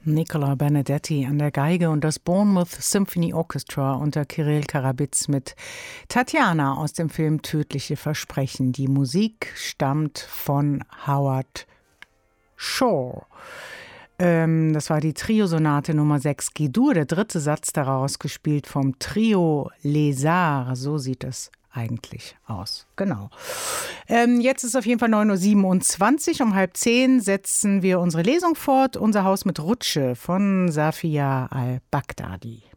Nicola Benedetti an der Geige und das Bournemouth Symphony Orchestra unter Kirill Karabits mit Tatjana aus dem Film Tödliche Versprechen. Die Musik stammt von Howard Shore. Das war die Triosonate Nummer 6 G-Dur, der dritte Satz daraus, gespielt vom Trio Les Arts. So sieht es eigentlich aus. Genau. Jetzt ist auf jeden Fall 9.27 Uhr. Um 9:30 setzen wir unsere Lesung fort. Unser Haus mit Rutsche von Safia al-Baghdadi.